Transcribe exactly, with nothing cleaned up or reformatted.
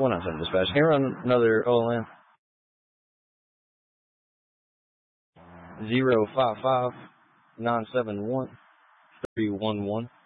one nine seven dispatch. Here on another O L N. zero five five nine seven one three one one.